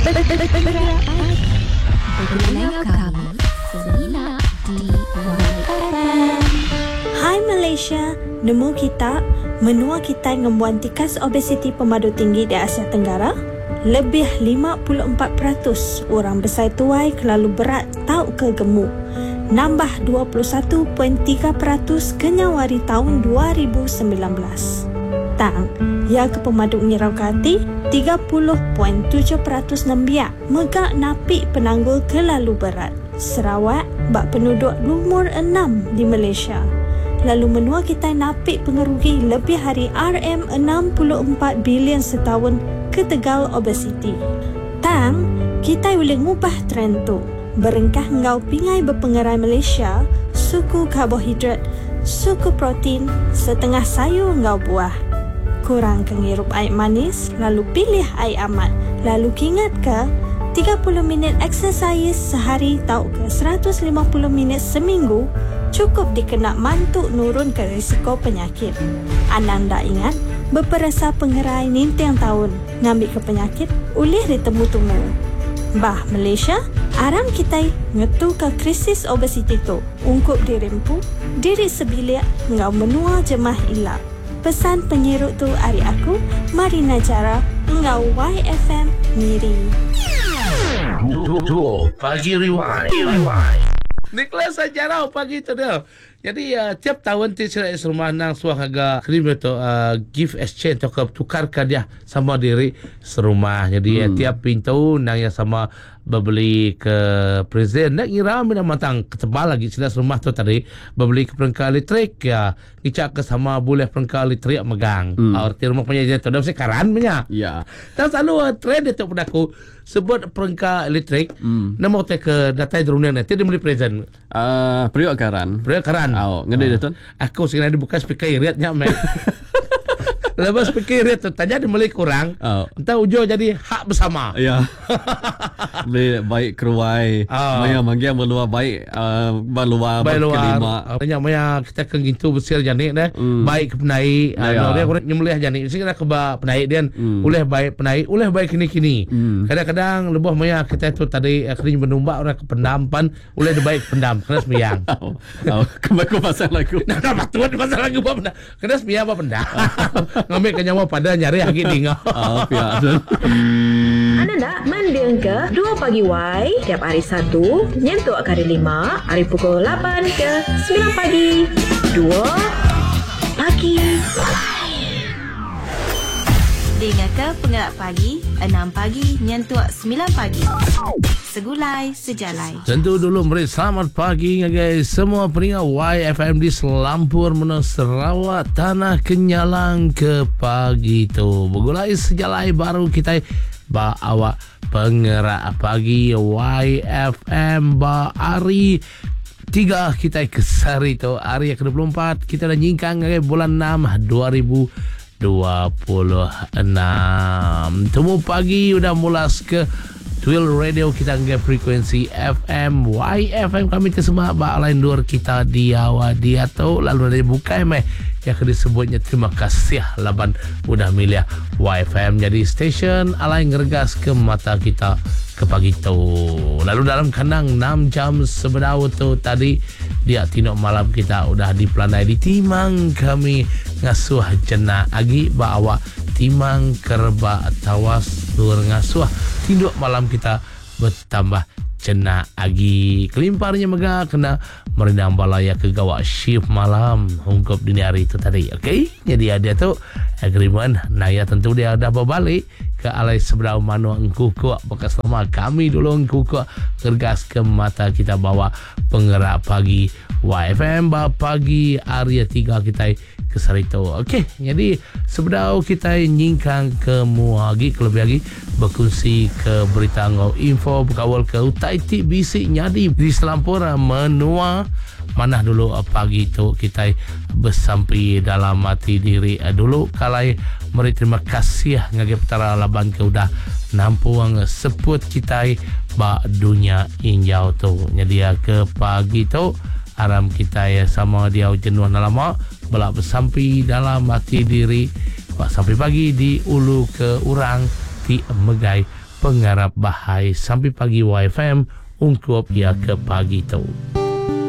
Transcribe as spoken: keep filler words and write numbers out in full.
Bergerak Bergerak kami Semina di Y F M. Hai Malaysia, nemu kita menua kita ngembuan tikas obesiti pemadu tinggi di Asia Tenggara. Lebih lima puluh empat peratus orang besar tuai kelalu berat tau ke gemuk. Nambah dua puluh satu perpuluhan tiga peratus ke Januari tahun dua ribu sembilan belas. Tang, ya ke pemaduk ngirau kati tiga puluh perpuluhan tujuh peratus nambia megak napi penanggul kelalu berat. Sarawak bak penduduk umur enam di Malaysia. Lalu menua kita napi pengerugi lebih hari R M enam puluh empat bilion setahun ke tegal obesiti. Tang, kita boleh ngubah trend tu. Berengkah ngau pingai berpengerai Malaysia, suku karbohidrat, suku protein, setengah sayur ngau buah. Kurang kengirup air manis, lalu pilih air amat. Lalu ingat ke, tiga puluh minit exercise sehari tau ke seratus lima puluh minit seminggu cukup dikena mantuk nurun ke risiko penyakit. Ananda ingat, beperasa pengerai ninteng tahun ngambil ke penyakit, ulih ditemu-temu. Bah Malaysia, aram kita ngetu ke krisis obesiti tu. Ungkup dirimpu, diri sebilik ngau menua jemah ilap. Pesan penyeruk tu hari aku, Marina Jara, ngau Y F M Miri. Duo Pagi Rewind. Nicholas Sajarau pagi tu dia. Jadi uh, tiap tahun ti cerai rumah nang suah agak krim tu uh, gift exchange atau tukarkan dia sama diri serumah. Jadi hmm. uh, tiap pintu nang yang sama berbeli ke present nak kira mina matang ketebal lagi jelas rumah tu tadi berbeli ke perangkat elektrik ya kicak ke sama boleh perangkat elektrik megang hmm. arti rumah punya je tu dah mesti karan punya ya dan selalu uh, trend itu pada aku sebut perangkat elektrik hmm. nama te ke data drone nanti dia beli present uh, periuk karan periuk karan oh ngede dia tu aku sekarang ada buka speaker iritnya mek lepas pikir itu tanya dia mulai kurang oh. Entah ujung jadi hak bersama ya boleh baik keruai oh. Maya manggil meluar baik uh, meluar kelima banyak maya kita kan gitu besar janik dah mm. baik ke penai ya. Dia kurang nyembelih janik sih kena ke penai dia mm. Uleh baik penai uleh baik kini-kini mm. Kadang-kadang lebih maya kita tu tadi kering menumbak orang ke pendampan uleh dia baik pendam kena sembiang oh. Oh. Kembali pasal lagu nah apa tuan pasal lagu apa pendam kena sembiang apa pendam ngambil kenyawa pada nyari lagi tinggal. Oh, biasa. Anda nak mendeng ke dua pagi Y tiap hari Sabtu nyentuh hari lima hari pukul lapan ke sembilan pagi. Dua pagi. Dengar ke Penggerak Pagi enam pagi nyentuh sembilan pagi. Segulai sejalai. Tentu dulu beri selamat pagi guys. Semua pendengar Y F M di Selampur Menang Sarawak Tanah Kenyalang ke pagi tu. Begulai sejalai baru kita ba awak Penggerak Pagi Y F M ba hari tiga kita ke sehari tu. Hari ke dua puluh empat kita dah nyingkang guys bulan enam dua ribu dua puluh enam. Temu pagi udah mulas ke Twill Radio kita ke frekuensi F M Y F M kami tersemak bak lain luar kita di awal dia tu lalu ada buka meh yang disebutnya terima kasih laban udah milih Y F M jadi stesen alai ngergas ke mata kita ke pagi tu. Lalu dalam kandang enam jam sebedau tu tadi dia tinok malam kita udah dipelanai di timang kami ngasuh jenak agi bawa timang kerba tawas luar ngasuh tinduk malam kita bertambah jenak agi kelimparnya mega kena merendam balaya ke gawak shift malam ungkup dini hari itu tadi. Okey, jadi ada tu agreement naya tentu dia dah berbalik ke alai seberau manu engku kuat bekas lama kami dulu engku kuat gergas ke mata kita bawa Penggerak Pagi Y F M ba pagi area tiga kita ke Sarito. Okey, jadi seberau kita nyingkang ke muagi kelebih lagi berkongsi ke berita ngau info berkawal ke utai ti bisik nyadi di Selampur menua mana dulu pagi tu kita bersampai dalam mati diri dulu kalai meri terima kasih ngage petara laban ke udah nampuang seput kita ba dunia injau tu jadi ke pagi tu aram kita ya sama dia jenuh lama belak bersampai dalam mati diri pak sampai pagi di ulu ke urang ti megai pengarap bahai sampai pagi Y F M ungkup ia ke pagi tu.